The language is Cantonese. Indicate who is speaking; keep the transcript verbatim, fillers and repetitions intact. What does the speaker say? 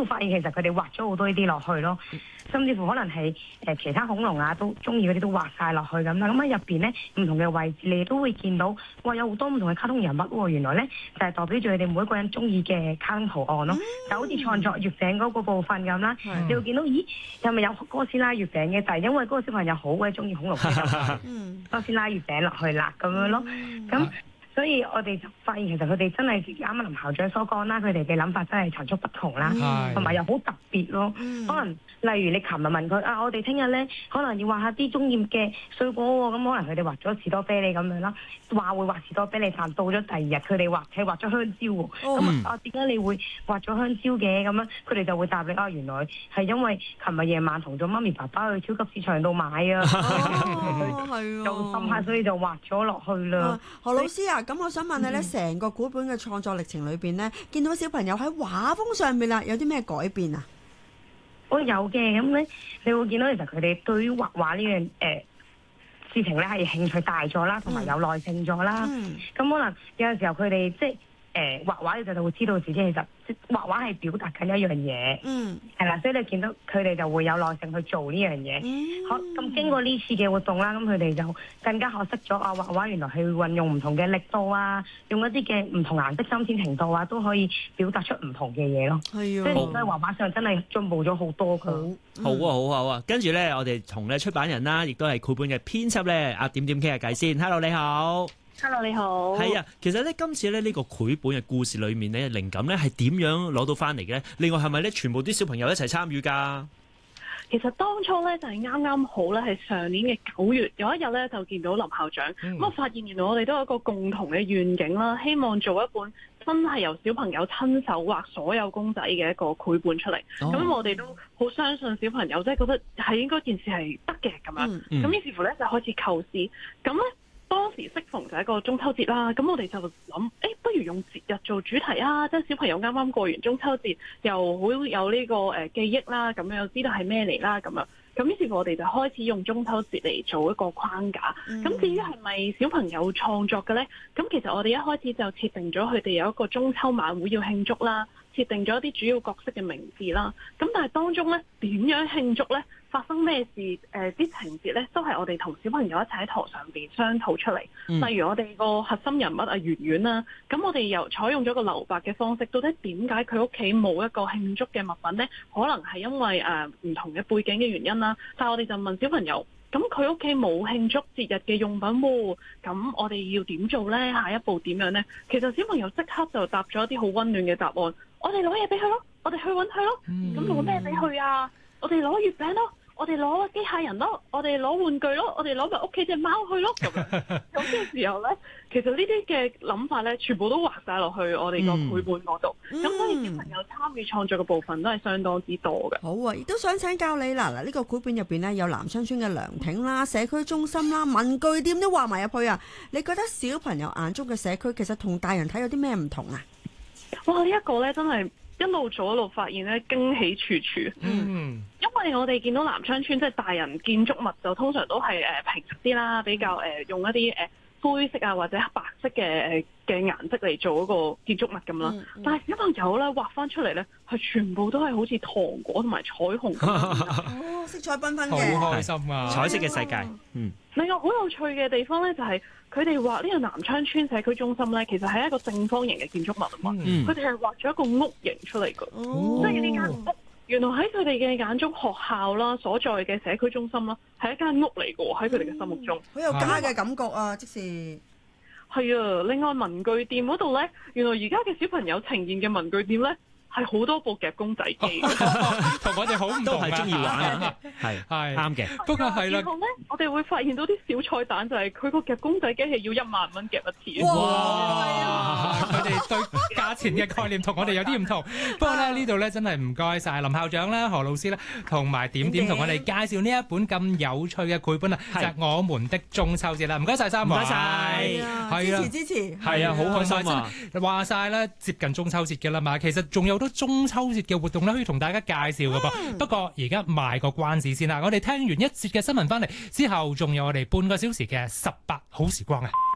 Speaker 1: 會發現其實佢哋畫咗好多呢啲落去咯，甚至乎可能係誒其他恐龍啊都中意嗰啲都畫晒落去咁啦。咁喺入邊咧唔同嘅位置，你都會見到哇有好多唔同嘅卡通人物喎。原來咧就係、是、代表住佢哋每一個人中意嘅卡通圖案咯，嗯、就好似創作月餅嗰個部分咁啦。嗯、你會見到咦係咪有哥斯拉月餅嘅？就係、是、因為嗰個小朋友好鬼中意恐龍，就哥斯拉月餅落去啦咁樣咯。咁、嗯所以我哋就發現其實佢哋真係啱啱林校長所講啦，佢哋嘅諗法真係層出不同啦，同埋、嗯、又好特別咯。嗯、可能例如你琴日問佢啊，我哋聽日咧可能要畫下啲中意嘅水果喎，咁、嗯、可能佢哋畫咗士多啤梨咁樣啦，話會畫士多啤梨，但到咗第二日佢哋畫係畫咗香蕉喎。咁、嗯、啊點解你會畫咗香蕉嘅？咁樣佢哋就會答你啊，原來係因為琴日夜晚同咗媽咪爸爸去超級市場度買啊，
Speaker 2: 哦係
Speaker 1: 就深刻，所以就畫咗落去啦。
Speaker 2: 何老師啊，咁我想問你咧，成、嗯、個繪本嘅創作歷程裏邊咧，見到小朋友喺畫風上面啦，有啲咩改變啊？
Speaker 1: 我有嘅，咁咧你會見到其實佢哋對於畫畫呢樣誒事情咧係興趣大咗啦，同埋有耐性咗啦。咁、嗯、可能有陣時候佢哋即係誒畫畫嘅時候就會知道自己其實畫畫係表達緊一樣嘢，嗯，係啦，所以你見到佢哋就會有耐性去做呢樣嘢。好、嗯，咁經過呢次嘅活動啦，咁佢哋就更加學識咗啊畫畫原來係運用唔同嘅力度啊，用一啲嘅唔同顏色深淺程度啊，都可以表達出唔同嘅嘢咯。係啊，即係喺畫畫上真係進步咗好多噶。
Speaker 3: 好啊，好啊，好啊！跟住咧，我哋同咧出版人啦，亦都係繪本嘅編輯咧，阿點點傾下偈先。Hello， 你好。
Speaker 4: Hello， 你好。
Speaker 3: 係啊，其實咧今次咧呢個繪本嘅故事裏面咧，靈感咧係點樣攞到翻嚟嘅咧？另外係咪咧全部啲小朋友一齊參與噶？
Speaker 4: 其實當初咧就係啱啱好咧，係上年嘅九月有一日咧就見到林校長，咁、嗯、我發現原來我哋都有一個共同嘅願景啦，希望做一本真係由小朋友親手畫所有公仔嘅一個繪本出嚟。咁、哦、我哋都好相信小朋友，即係覺得係應該件事係得嘅咁樣。咁、嗯、於是乎咧就開始構思，咁咧。當時適逢就係一個中秋節啦，咁我哋就諗，誒，不如用節日做主題啊！即係小朋友啱啱過完中秋節，又好有呢個誒記憶啦，咁樣又知道係咩嚟啦，咁樣。咁於是乎我哋就開始用中秋節嚟做一個框架。咁、嗯、至於係咪小朋友創作嘅呢？咁其實我哋一開始就設定咗佢哋有一個中秋晚會要慶祝啦，設定咗一啲主要角色嘅名字啦。咁但係當中呢，點樣慶祝呢？發生咩事？誒、呃、啲情節呢，都係我哋同小朋友一齊喺台上邊商討出嚟。嗯、例如我哋個核心人物啊，圓圓啦，咁我哋又採用咗個留白嘅方式。到底點解佢屋企冇一個慶祝嘅物品呢？可能係因為誒唔、呃、同嘅背景嘅原因啦。但係我哋就問小朋友，咁佢屋企冇慶祝節日嘅用品喎，咁我哋要點做呢？下一步點樣呢？其實小朋友即刻就答咗一啲好溫暖嘅答案。我哋攞嘢俾佢咯，我哋去揾佢咯。咁攞咩俾佢啊？我哋攞月餅咯。我哋攞機械人咯，我哋攞玩具咯，我哋攞埋屋企隻貓去咯，咁樣咁嘅時候咧，其實呢啲嘅諗法咧，全部都畫晒落去我哋個繪本嗰度。咁、嗯、所以小朋友參與創作嘅部分都係相當之多嘅。
Speaker 2: 好啊，亦都想請教你啦，嗱、這、呢個繪本入邊咧有南昌村嘅涼亭啦、社區中心啦、文具店都畫埋入去啊。你覺得小朋友眼中嘅社區其實同大人睇有啲咩唔同啊？
Speaker 4: 哇！這個、呢一個咧真係一路做一路發現咧驚喜處處。嗯。因為我哋見到南昌村即係大人建築物就通常都係誒平啲啦，比較誒、呃、用一啲誒、呃、灰色啊或者白色嘅誒嘅顏色嚟做嗰個建築物咁啦。嗯嗯、但係小朋友咧畫翻出嚟咧係全部都係好似糖果同埋彩虹咁
Speaker 2: 哦，色彩繽紛嘅，
Speaker 5: 好開心啊！
Speaker 3: 彩色嘅世界。嗯。
Speaker 4: 另外好有趣嘅地方咧就係佢哋畫呢個南昌村社區中心咧，其實係一個正方形嘅建築物啊嘛。佢哋係畫咗一個屋形出嚟㗎，哦、即係呢間屋。原來喺佢哋嘅眼中，學校啦所在嘅社區中心啦，係一間屋嚟嘅喎，喺佢哋嘅心目中，
Speaker 2: 好、嗯、有家嘅感覺啊！即是
Speaker 4: 係啊，另外文具店嗰度咧，原來而家嘅小朋友呈現嘅文具店咧，係好多部夾公仔機，
Speaker 5: 同我哋好唔同，
Speaker 3: 都係中意玩啊！係係啱嘅，
Speaker 5: 不過係啦。
Speaker 4: 然後咧，我哋會發現到啲小彩蛋，就係佢個夾公仔機係要一萬蚊夾一次。
Speaker 5: 哇！佢哋對價錢嘅概念同我哋有啲唔同。不過咧，呢度咧真係唔該晒林校長啦、何老師啦，同埋點點同我哋介紹呢一本咁有趣嘅繪本啊，就係我們的中秋節啦。唔該晒三位，
Speaker 3: 唔該晒，
Speaker 2: 係啊，支持支持，
Speaker 5: 係啊，好開心啊！話晒啦，接近中秋節嘅啦嘛，其實仲有好多中秋節嘅活動咧，可以同大家介紹嘅噃。嗯、不過而家賣個關子先啦，我哋聽完一節嘅新聞翻嚟之後，仲有我哋半個小時嘅十八好時光啊！